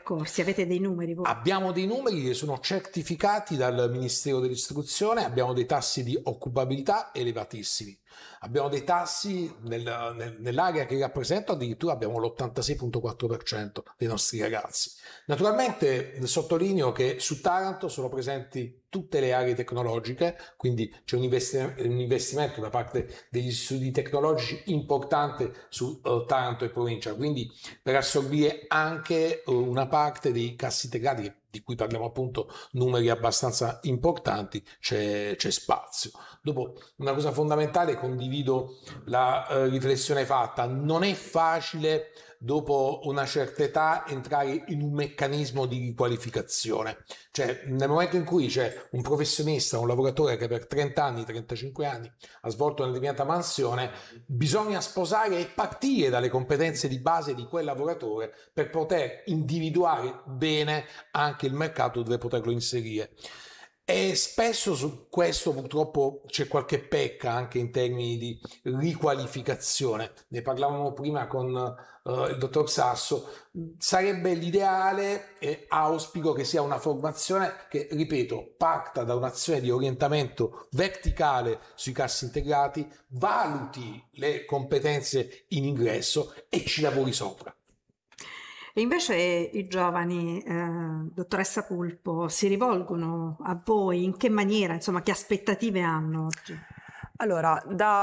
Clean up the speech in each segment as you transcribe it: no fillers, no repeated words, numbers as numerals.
percorsi? Avete dei numeri voi? Abbiamo dei numeri che sono certificati dal Ministero dell'Istruzione, abbiamo dei tassi di occupabilità elevatissimi, abbiamo dei tassi nell'area che rappresento, addirittura abbiamo l'86,4% dei nostri ragazzi. Naturalmente sottolineo che su Taranto sono presenti tutte le aree tecnologiche, quindi c'è un investimento da parte degli studi tecnologici importante su Taranto e provincia, quindi per assorbire anche una parte dei cassi integrati di cui parliamo appunto numeri abbastanza importanti, c'è spazio. Dopo, una cosa fondamentale, condivido la riflessione fatta, non è facile dopo una certa età entrare in un meccanismo di riqualificazione, cioè nel momento in cui c'è un professionista, un lavoratore che per 30 anni, 35 anni ha svolto una determinata mansione, bisogna sposare e partire dalle competenze di base di quel lavoratore per poter individuare bene anche il mercato dove poterlo inserire. E spesso su questo purtroppo c'è qualche pecca anche in termini di riqualificazione. Ne parlavamo prima con il dottor Sasso. Sarebbe l'ideale e auspico che sia una formazione che, ripeto, parta da un'azione di orientamento verticale sui cassi integrati, valuti le competenze in ingresso e ci lavori sopra. E invece i giovani, dottoressa Pulpo, si rivolgono a voi? In che maniera? Insomma, che aspettative hanno oggi? Allora,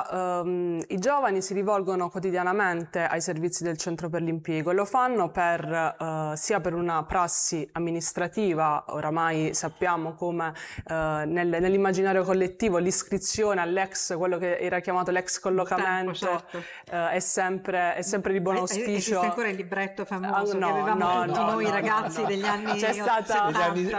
i giovani si rivolgono quotidianamente ai servizi del Centro per l'Impiego e lo fanno sia per una prassi amministrativa. Oramai sappiamo come nell'immaginario collettivo l'iscrizione quello che era chiamato l'ex collocamento, certo. è sempre di buon auspicio. Esiste ancora il libretto famoso che avevamo noi ragazzi degli anni 70.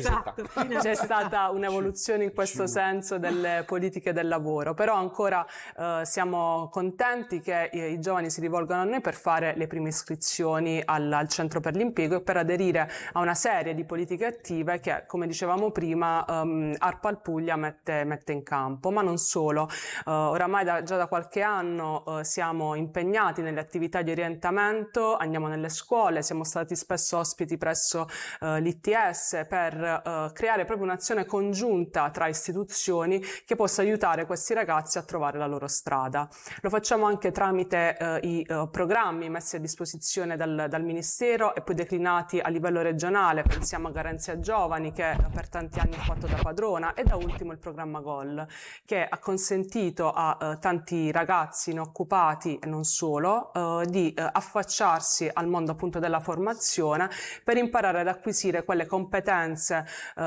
C'è stata un'evoluzione in questo senso delle politiche del lavoro. Però ancora siamo contenti che i giovani si rivolgano a noi per fare le prime iscrizioni al Centro per l'Impiego e per aderire a una serie di politiche attive che, come dicevamo prima, ARPAL Puglia mette in campo. Ma non solo, oramai già da qualche anno siamo impegnati nelle attività di orientamento, andiamo nelle scuole, siamo stati spesso ospiti presso l'ITS per creare proprio un'azione congiunta tra istituzioni che possa aiutare questi ragazzi a trovare la loro strada. Lo facciamo anche tramite i programmi messi a disposizione dal Ministero e poi declinati a livello regionale. Pensiamo a Garanzia Giovani, che per tanti anni ha fatto da padrona, e da ultimo il programma GOL, che ha consentito a tanti ragazzi inoccupati e non solo di affacciarsi al mondo appunto della formazione per imparare ad acquisire quelle competenze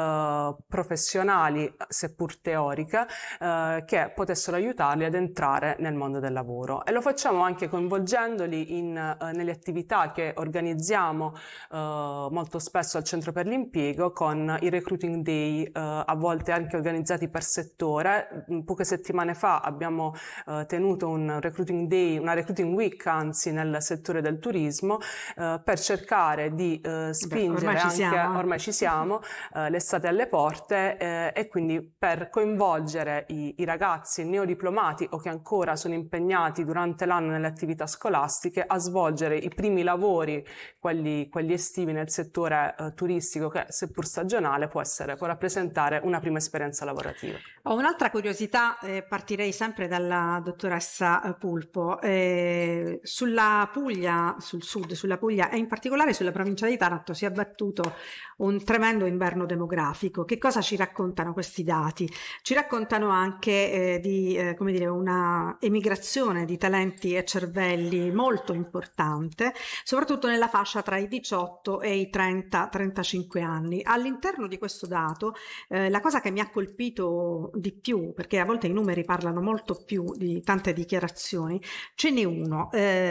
professionali, seppur teoriche, che potessero aiutarli ad entrare nel mondo del lavoro. E lo facciamo anche coinvolgendoli nelle attività che organizziamo molto spesso al Centro per l'Impiego con i Recruiting Day, a volte anche organizzati per settore. Poche settimane fa abbiamo tenuto un Recruiting Day, una Recruiting Week anzi, nel settore del turismo, per cercare di spingere ormai ci siamo, l'estate alle porte, e quindi per coinvolgere i ragazzi neodiplomati o che ancora sono impegnati durante l'anno nelle attività scolastiche a svolgere i primi lavori, quelli estivi nel settore turistico, che seppur stagionale può rappresentare una prima esperienza lavorativa. Ho un'altra curiosità, partirei sempre dalla dottoressa Pulpo. Sulla Puglia, sul sud, sulla Puglia e in particolare sulla provincia di Taranto si è abbattuto un tremendo inverno demografico. Che cosa ci raccontano questi dati? Ci raccontano anche di come dire, una emigrazione di talenti e cervelli molto importante, soprattutto nella fascia tra i 18 e i 30-35 anni. All'interno di questo dato, la cosa che mi ha colpito di più, perché a volte i numeri parlano molto più di tante dichiarazioni, ce n'è uno.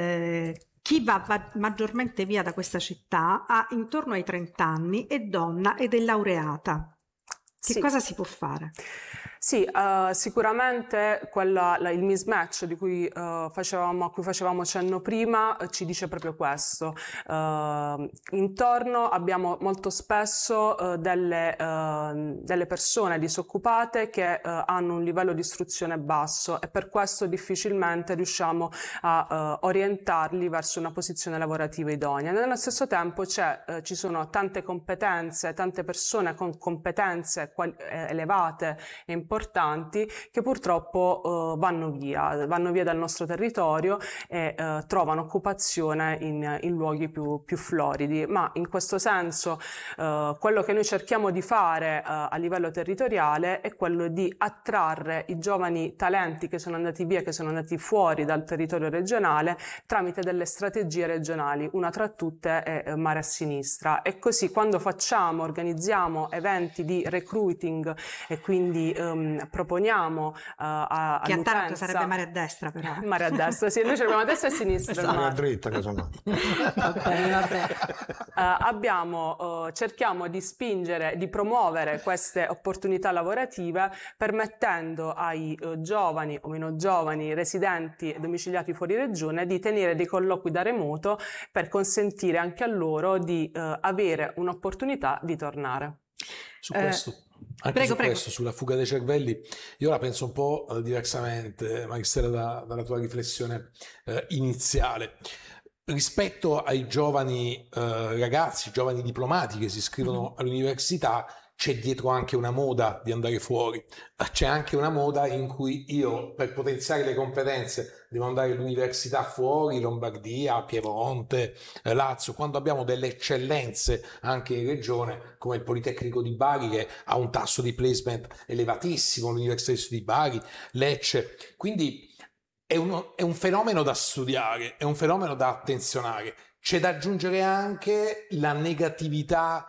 Chi va maggiormente via da questa città ha intorno ai 30 anni, è donna ed è laureata. Che cosa si può fare? Sì, sicuramente il mismatch a cui facevamo cenno prima ci dice proprio questo. Intorno abbiamo molto spesso delle persone disoccupate che hanno un livello di istruzione basso, e per questo difficilmente riusciamo a orientarli verso una posizione lavorativa idonea. Nello stesso tempo ci sono tante competenze, tante persone con competenze elevate e importanti che purtroppo vanno via dal nostro territorio e trovano occupazione in luoghi più floridi. Ma in questo senso quello che noi cerchiamo di fare a livello territoriale è quello di attrarre i giovani talenti che sono andati via, che sono andati fuori dal territorio regionale, tramite delle strategie regionali. Una tra tutte è Mare a Sinistra, e così quando organizziamo eventi di recruiting e quindi proponiamo che a Taranto sarebbe Mare a Destra, però. Mare a Destra, sì, noi abbiamo a destra e a sinistra. Mare a dritta, casomai. Cerchiamo di spingere, di promuovere queste opportunità lavorative, permettendo ai giovani o meno giovani residenti e domiciliati fuori regione di tenere dei colloqui da remoto, per consentire anche a loro di avere un'opportunità di tornare. Su questo, questo, sulla fuga dei cervelli, io la penso un po' diversamente, Maristella, dalla tua riflessione iniziale. Rispetto ai giovani ragazzi, giovani diplomati che si iscrivono all'università, c'è dietro anche una moda di andare fuori. C'è anche una moda in cui io, per potenziare le competenze, devo andare all'università fuori, Lombardia, Piemonte, Lazio, quando abbiamo delle eccellenze anche in regione, come il Politecnico di Bari, che ha un tasso di placement elevatissimo, l'Università di Bari, Lecce. Quindi è un fenomeno da studiare, è un fenomeno da attenzionare. C'è da aggiungere anche la negatività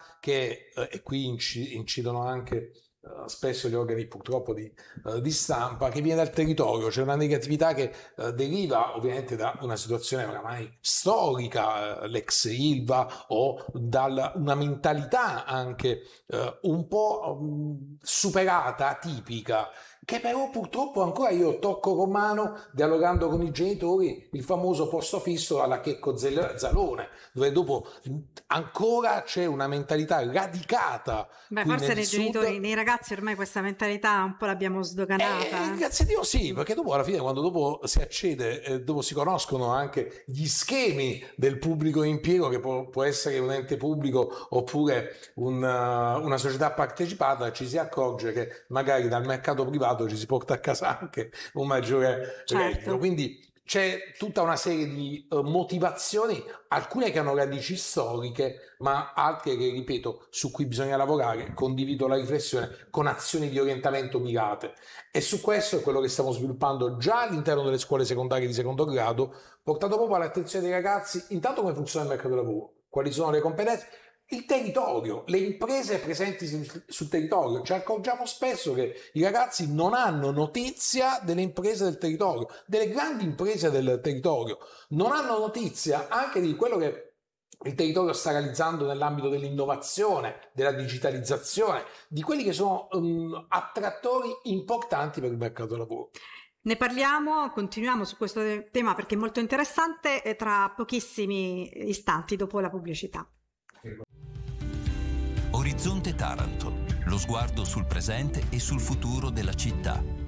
e qui incidono anche spesso gli organi purtroppo di stampa, che viene dal territorio. C'è una negatività che deriva ovviamente da una situazione oramai storica, l'ex Ilva, o da una mentalità anche un po' superata, atipica, che però purtroppo ancora io tocco con mano, dialogando con i genitori, il famoso posto fisso alla Checco Zalone, dove dopo ancora c'è una mentalità radicata. Forse nei genitori, nei ragazzi ormai questa mentalità un po' l'abbiamo sdoganata. Grazie a Dio sì, perché dopo alla fine, quando dopo si accede, dopo si conoscono anche gli schemi del pubblico impiego, che può essere un ente pubblico oppure una società partecipata, ci si accorge che magari dal mercato privato ci si porta a casa anche un maggiore reddito. Quindi c'è tutta una serie di motivazioni, alcune che hanno radici storiche, ma altre che, ripeto, su cui bisogna lavorare. Condivido la riflessione, con azioni di orientamento mirate, e su questo è quello che stiamo sviluppando già all'interno delle scuole secondarie di secondo grado, portato proprio all'attenzione dei ragazzi intanto come funziona il mercato del lavoro, quali sono le competenze, il territorio, le imprese presenti sul territorio. Ci accorgiamo spesso che i ragazzi non hanno notizia delle imprese del territorio, delle grandi imprese del territorio, non hanno notizia anche di quello che il territorio sta realizzando nell'ambito dell'innovazione, della digitalizzazione, di quelli che sono attrattori importanti per il mercato del lavoro. Ne parliamo, continuiamo su questo tema perché è molto interessante, tra pochissimi istanti dopo la pubblicità. Orizzonte Taranto, lo sguardo sul presente e sul futuro della città.